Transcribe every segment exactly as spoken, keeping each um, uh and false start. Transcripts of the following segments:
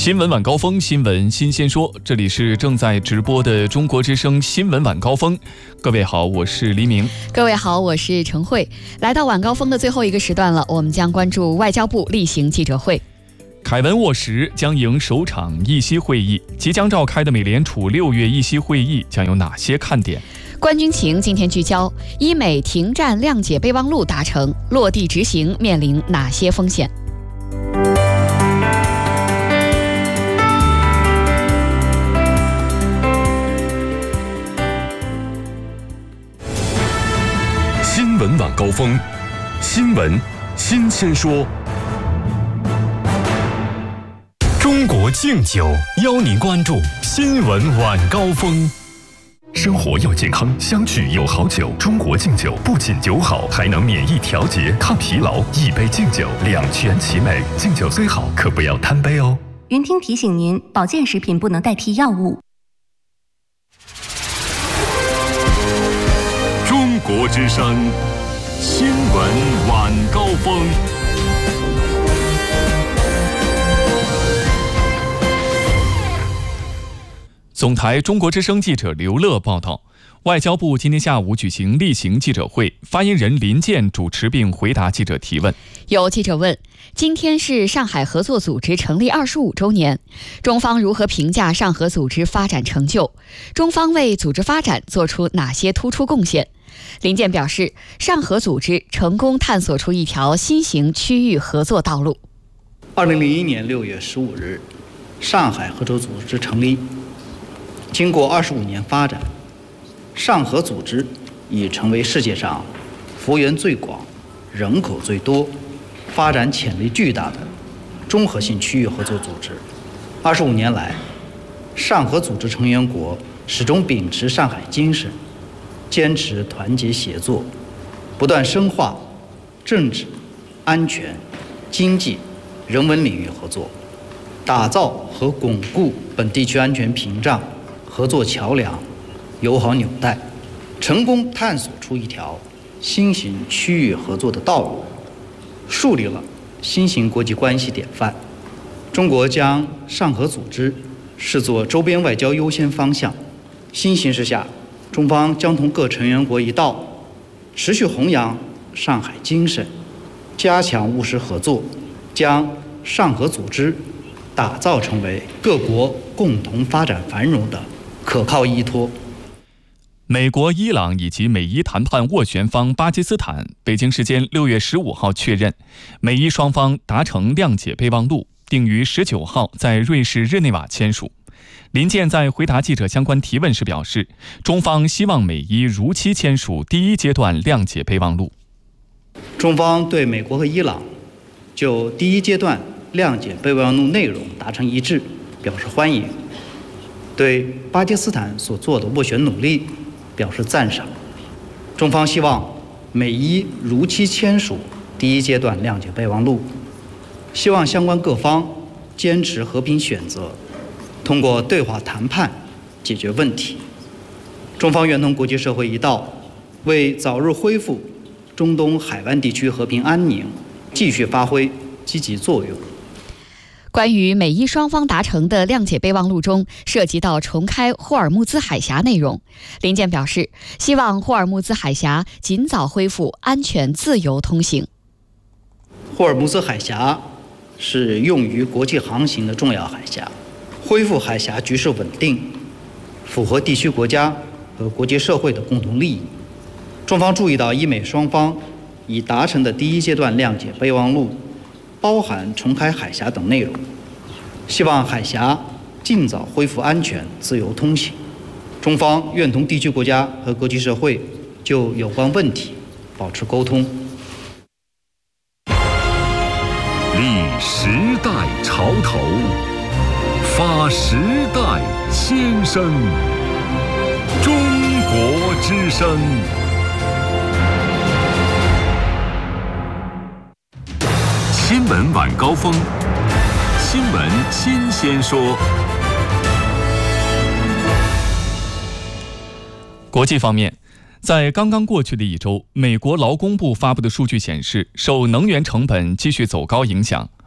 新闻晚高峰，新闻新鲜说，这里是正在直播的中国之声新闻晚高峰。各位好，我是黎明。 各位好，我是陈慧。来到晚高峰的最后一个时段了，我们将关注外交部例行记者会。 凯文沃什将迎首场议息会议，即将召开的美联储六月议息会议将有哪些看点？ 关军情今天聚焦：伊美停战谅解备忘录达成，落地执行面临哪些风险？ 新闻晚高峰，新闻新鲜说。中国敬酒邀您关注新闻晚高峰。生活要健康，相聚有好酒。中国敬酒不仅酒好，还能免疫调节、抗疲劳。一杯敬酒，两全其美。敬酒虽好，可不要贪杯哦。 云听提醒您，保健食品不能代替药物。 中国之声新闻晚高峰。 总台中国之声记者刘乐报道，外交部今天下午举行例行记者会，发言人林健主持并回答记者提问。 有记者问，今天是上海合作组织成立二十五周年，中方如何评价上合组织发展成就？中方为组织发展做出哪些突出贡献？林健表示，上合组织成功探索出一条新型区域合作道路。 二零零一年六月十五日，上海合作组织成立。经过二十五年发展，上合组织已成为世界上幅员最广、人口最多、发展潜力巨大的综合性区域合作组织。二十五年来，上合组织成员国始终秉持上海精神，坚持团结协作，不断深化政治、安全、经济、人文领域合作，打造和巩固本地区安全屏障、合作桥梁、友好纽带，成功探索出一条新型区域合作的道路，树立了新型国际关系典范。中国将上合组织视作周边外交优先方向。新形势下，中方将同各成员国一道，持续弘扬上海精神，加强务实合作，将上合组织打造成为各国共同发展繁荣的可靠依托。 美国、伊朗以及美伊谈判斡旋方巴基斯坦，北京时间六月十五号确认，美伊双方达成谅解备忘录，定于十九号在瑞士日内瓦签署。林健在回答记者相关提问时表示，中方希望美伊如期签署第一阶段谅解备忘录。 中方对美国和伊朗就第一阶段谅解备忘录内容达成一致表示欢迎，对巴基斯坦所做的斡旋努力表示赞赏。中方希望美伊如期签署第一阶段谅解备忘录，希望相关各方坚持和平选择，通过对话谈判解决问题。中方愿同国际社会一道，为早日恢复中东海湾地区和平安宁继续发挥积极作用。 关于美伊双方达成的谅解备忘录中涉及到重开霍尔木兹海峡内容，林健表示，希望霍尔木兹海峡尽早恢复安全自由通行。 霍尔木兹海峡是用于国际航行的重要海峡，恢复海峡局势稳定，符合地区国家和国际社会的共同利益。中方注意到伊美双方已达成的第一阶段谅解备忘录包含重开海峡等内容，希望海峡尽早恢复安全自由通行。中方愿同地区国家和国际社会就有关问题保持沟通。 立时代潮头，发时代先声。中国之声。新闻晚高峰，新闻新鲜说。 国际方面，在刚刚过去的一周，美国劳工部发布的数据显示，受能源成本继续走高影响，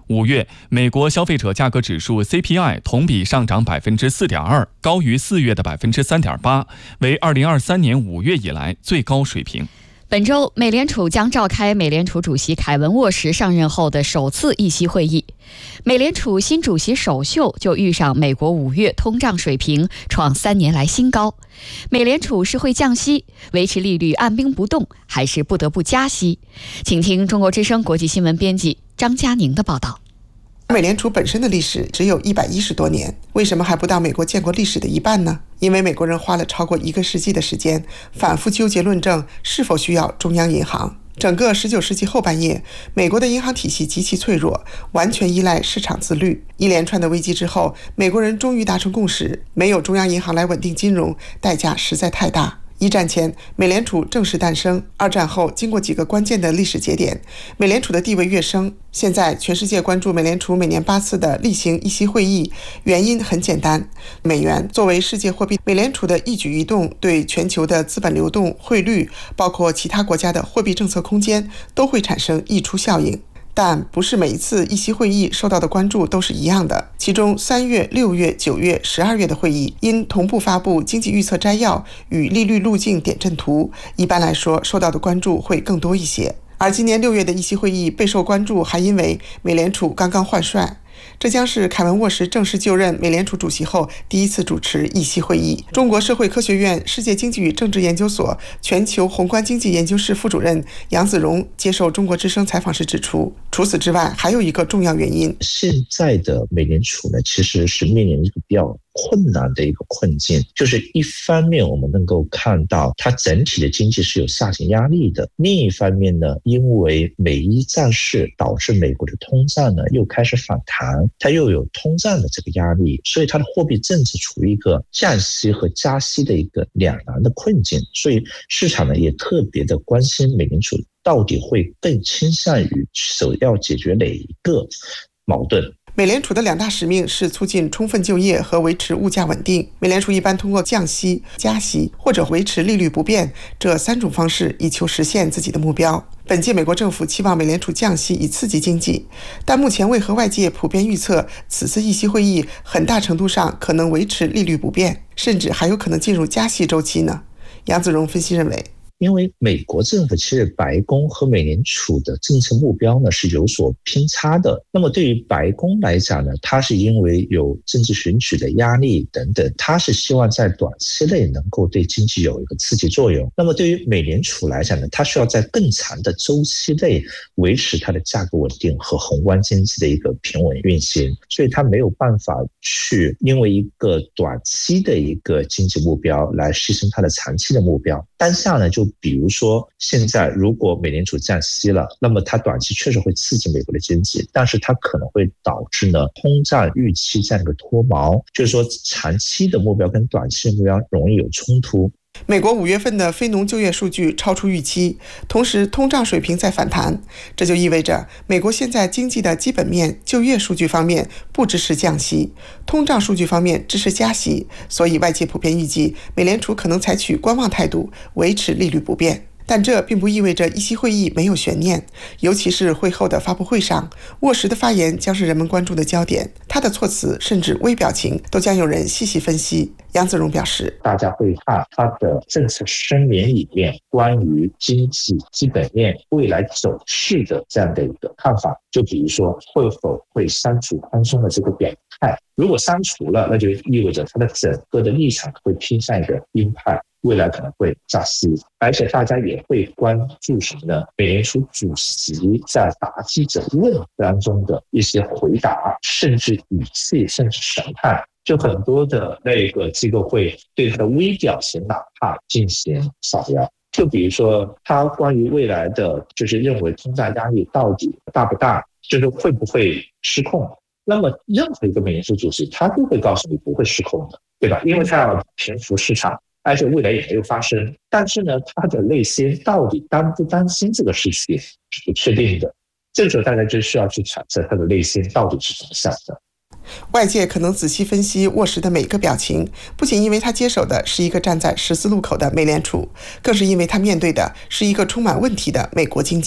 五月，美国消费者价格指数 C P I 同比上涨 百分之四点二， 高于四月的 百分之三点八， 为二零二三年五月以来最高水平。 本周，美联储将召开美联储主席凯文·沃什上任后的首次议息会议。美联储新主席首秀就遇上美国五月通胀水平创三年来新高。美联储是会降息，维持利率按兵不动，还是不得不加息？请听中国之声国际新闻编辑张佳宁的报道。 美联储本身的历史只有一百一十多年，为什么还不到美国建国历史的一半呢？因为美国人花了超过一个世纪的时间，反复纠结论证是否需要中央银行。整个十九世纪后半叶，美国的银行体系极其脆弱，完全依赖市场自律。一连串的危机之后，美国人终于达成共识，没有中央银行来稳定金融，代价实在太大。一战前，美联储正式诞生；二战后，经过几个关键的历史节点，美联储的地位跃升。现在，全世界关注美联储每年八次的例行议息会议，原因很简单：美元作为世界货币，美联储的一举一动对全球的资本流动、汇率，包括其他国家的货币政策空间，都会产生溢出效应。但不是每一次议息会议受到的关注都是一样的，其中三月、六月、九月、十二月的会议因同步发布经济预测摘要与利率路径点阵图，一般来说受到的关注会更多一些。而今年六月的议息会议备受关注，还因为美联储刚刚换帅。这将是凯文·沃什正式就任美联储主席后第一次主持议息会议。中国社会科学院世界经济与政治研究所全球宏观经济研究室副主任杨子荣接受中国之声采访时指出，除此之外还有一个重要原因。 现在的美联储呢，其实是面临一个比较困难的一个困境，就是一方面我们能够看到它整体的经济是有下行压力的，另一方面呢，因为美伊战事导致美国的通胀呢又开始反弹，它又有通胀的这个压力，所以它的货币政策处于一个降息和加息的一个两难的困境，所以市场呢也特别的关心美联储到底会更倾向于首要解决哪一个矛盾。 美联储的两大使命是促进充分就业和维持物价稳定。美联储一般通过降息、加息或者维持利率不变这三种方式，以求实现自己的目标。本届美国政府期望美联储降息以刺激经济，但目前为何外界普遍预测此次议息会议很大程度上可能维持利率不变，甚至还有可能进入加息周期呢？杨子荣分析认为， 因为美国政府其实白宫和美联储的政策目标呢是有所偏差的。那么对于白宫来讲呢，它是因为有政治选举的压力等等，它是希望在短期内能够对经济有一个刺激作用。那么对于美联储来讲呢，它需要在更长的周期内维持它的价格稳定和宏观经济的一个平稳运行，所以它没有办法去因为一个短期的一个经济目标来牺牲它的长期的目标。当下呢，就比如说现在如果美联储降息了，那么它短期确实会刺激美国的经济，但是它可能会导致呢通胀预期这样一个脱锚，就是说长期的目标跟短期的目标容易有冲突。 美国五月份的非农就业数据超出预期，同时通胀水平在反弹，这就意味着美国现在经济的基本面就业数据方面不支持降息，通胀数据方面支持加息，所以外界普遍预计美联储可能采取观望态度，维持利率不变。但这并不意味着议息会议没有悬念，尤其是会后的发布会上，沃什的发言将是人们关注的焦点，他的措辞甚至微表情都将有人细细分析。杨子荣表示， 大家会看他的政策声明里面关于经济基本面未来走势的这样的一个看法，就比如说会否会删除宽松的这个表态，如果删除了，那就意味着他的整个的立场会偏向一个鹰派，未来可能会加息。而且大家也会关注什么呢？美联储主席在答记者问当中的一些回答，甚至语气，甚至神态，就很多的那个机构会对他的微表情哪怕进行扫描。就比如说他关于未来的就是认为通胀压力到底大不大，就是会不会失控，那么任何一个美联储主席他都会告诉你不会失控的，对吧？因为他要平复市场，而且未来也没有发生，但是呢他的内心到底担不担心这个事情是不确定的，这个时候大家就需要去揣测他的内心到底是怎么想的。 外界可能仔细分析沃什的每个表情，不仅因为他接手的是一个站在十字路口的美联储，更是因为他面对的是一个充满问题的美国经济。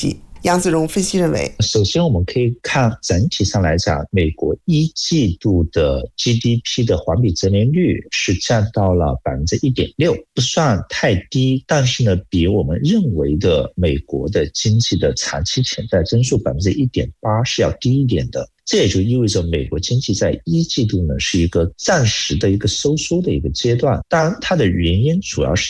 杨子荣分析认为， 首先我们可以看整体上来讲，美国一季度的 G D P 的环比增年率是降到了百分之一点六，不算太低，但是呢，比我们认为的美国的经济的长期潜在增速百分之一点八是要低一点的。这也就意味着美国经济在一季度呢是一个暂时的一个收缩的一个阶段，当然它的原因主要是